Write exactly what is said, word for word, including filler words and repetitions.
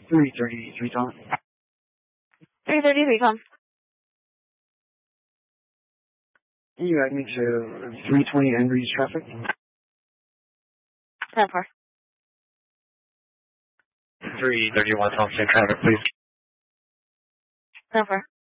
three thirty-three, Tom. three thirty-three, Tom. Can you add me to three twenty Andrews traffic? ten four. three thirty-one, Tom, same traffic, please. ten four.